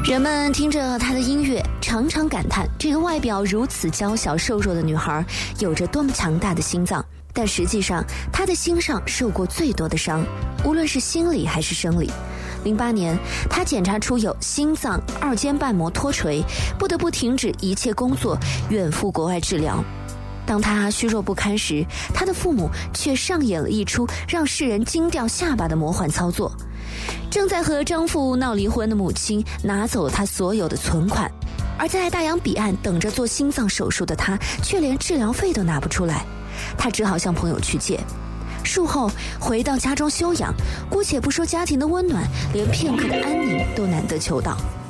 人们听着她的音乐，常常感叹这个外表如此娇小瘦弱的女孩有着多么强大的心脏。但实际上，她的心上受过最多的伤，无论是心理还是生理。08年，她检查出有心脏2间瓣膜脱垂，不得不停止一切工作，远赴国外治疗。当她虚弱不堪时，她的父母却上演了一出让世人惊掉下巴的魔幻操作。正在和丈夫闹离婚的母亲拿走了她所有的存款，而在大洋彼岸等着做心脏手术的她，却连治疗费都拿不出来。她只好向朋友去借。术后回到家中休养，姑且不说家庭的温暖，连片刻的安宁都难得求到。